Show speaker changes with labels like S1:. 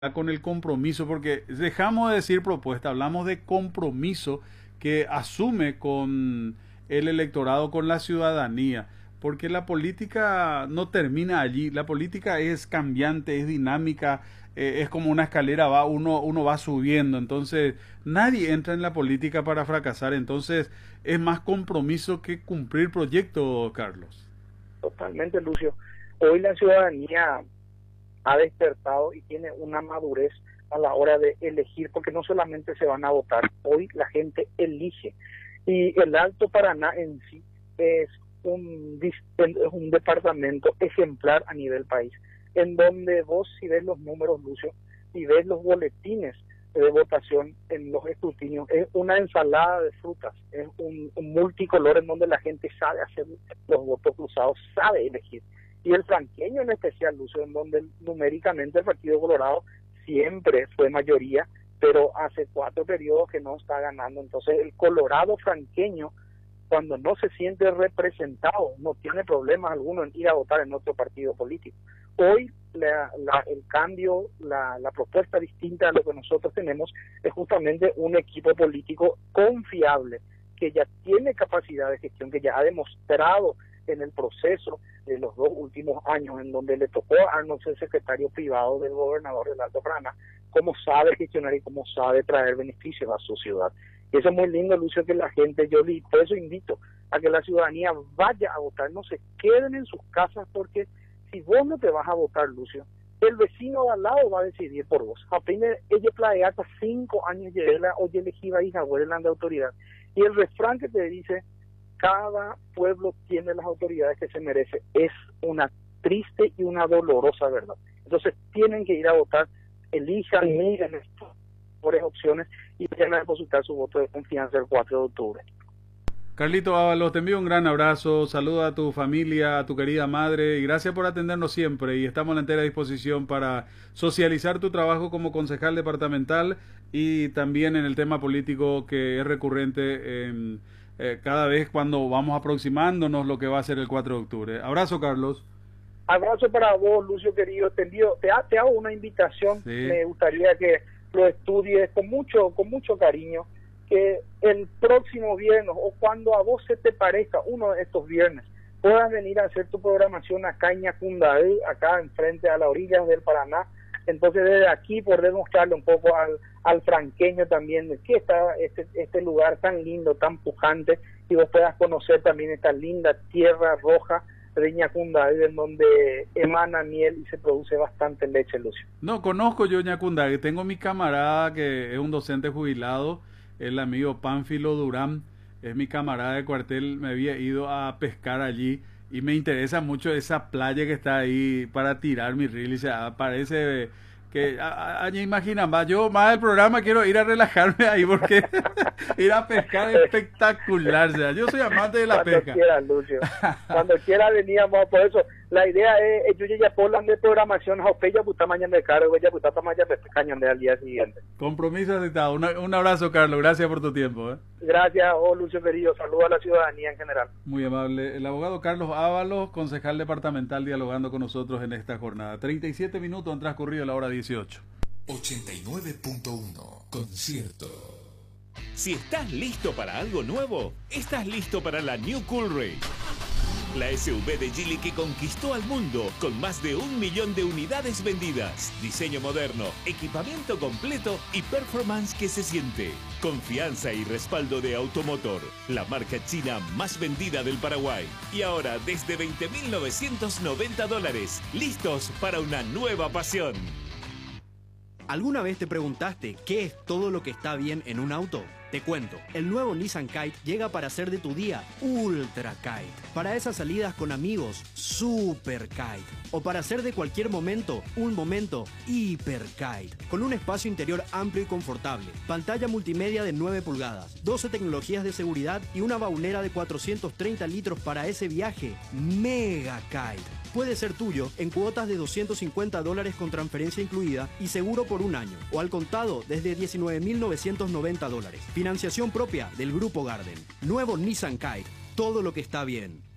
S1: con el compromiso, porque dejamos de decir propuesta, hablamos de compromiso que asume con el electorado, con la ciudadanía, porque la política no termina allí, la política es cambiante, es dinámica, es como una escalera, uno va subiendo, entonces nadie entra en la política para fracasar, entonces es más compromiso que cumplir proyectos, Carlos.
S2: Totalmente, Lucio. Hoy la ciudadanía ha despertado y tiene una madurez a la hora de elegir, porque no solamente se van a votar, hoy la gente elige. Y el Alto Paraná en sí es un departamento ejemplar a nivel país, en donde vos, si ves los números, Lucio, y ves los boletines de votación en los escrutinios, es una ensalada de frutas, es un multicolor en donde la gente sabe hacer los votos cruzados, sabe elegir. Y el franqueño en especial, Lucio, en donde numéricamente el Partido Colorado siempre fue mayoría, pero hace 4 periodos que no está ganando. Entonces el Colorado franqueño, cuando no se siente representado, no tiene problema alguno en ir a votar en otro partido político. Hoy el cambio, la propuesta distinta a lo que nosotros tenemos es justamente un equipo político confiable, que ya tiene capacidad de gestión, que ya ha demostrado en el proceso de los 2 últimos años, en donde le tocó a Arnold ser secretario privado del gobernador del Alto Paraná, cómo sabe gestionar y cómo sabe traer beneficios a su ciudad. Y eso es muy lindo, Lucio, que la gente, por eso invito a que la ciudadanía vaya a votar, no se queden en sus casas, porque si vos no te vas a votar, Lucio, el vecino de al lado va a decidir por vos. Apenas ella plaea hasta 5 años llegarla, oye, elegida hija, de autoridad. Y el refrán que te dice, cada pueblo tiene las autoridades que se merece, es una triste y una dolorosa verdad. Entonces tienen que ir a votar, elijan, miren estas mejores opciones y vayan a depositar su voto de confianza el 4 de octubre.
S1: Carlito Ábalos, te envío un gran abrazo, saluda a tu familia, a tu querida madre y gracias por atendernos siempre y estamos a la entera disposición para socializar tu trabajo como concejal departamental y también en el tema político que es recurrente en cada vez cuando vamos aproximándonos lo que va a ser el 4 de octubre. Abrazo, Carlos.
S2: Abrazo para vos, Lucio querido. Te hago una invitación. Sí. Me gustaría que lo estudies con mucho cariño, que el próximo viernes o cuando a vos se te parezca uno de estos viernes puedas venir a hacer tu programación acá en Ñacundaí, acá enfrente a las orillas del Paraná. Entonces desde aquí poder mostrarle un poco al franqueño también de qué está este lugar tan lindo, tan pujante, y vos puedas conocer también esta linda tierra roja de Ñacundaí, en donde emana miel y se produce bastante leche, Lucio.
S1: No, conozco yo Ñacundaí, tengo mi camarada que es un docente jubilado, el amigo Pánfilo Durán, es mi camarada de cuartel, me había ido a pescar allí y me interesa mucho esa playa que está ahí para tirar mi reel, o sea, parece que, imaginan, yo más del programa quiero ir a relajarme ahí porque ir a pescar es espectacular, o sea, yo soy amante de la pesca.
S2: Cuando quiera, Lucio, cuando quiera veníamos, por eso, la idea es, yo ya por la de programación, ya puta mañana de cargo, ya puta mañana de cañón al día siguiente.
S1: Compromiso aceptado, un abrazo, Carlos, gracias por tu tiempo.
S2: Gracias, Lucio querido, saludos a la ciudadanía en general.
S1: Muy amable, el abogado Carlos Ábalos, concejal departamental, dialogando con nosotros en esta jornada. 37 minutos han transcurrido la hora 18.
S3: 89.1 Concierto.
S4: Si estás listo para algo nuevo, estás listo para la New Coolray. La SUV de Geely que conquistó al mundo con más de 1 millón de unidades vendidas. Diseño moderno, equipamiento completo y performance que se siente. Confianza y respaldo de Automotor, la marca china más vendida del Paraguay. Y ahora desde $20.990, listos para una nueva pasión.
S5: ¿Alguna vez te preguntaste qué es todo lo que está bien en un auto? Te cuento, el nuevo Nissan Kite llega para hacer de tu día Ultra Kite. Para esas salidas con amigos, Super Kite. O para hacer de cualquier momento, un momento Hiper Kite. Con un espacio interior amplio y confortable, pantalla multimedia de 9 pulgadas, 12 tecnologías de seguridad y una baunera de 430 litros para ese viaje Mega Kite. Puede ser tuyo en cuotas de $250 con transferencia incluida y seguro por 1 año, o al contado desde $19.990. Financiación propia del Grupo Garden. Nuevo Nissan Kite. Todo lo que está bien.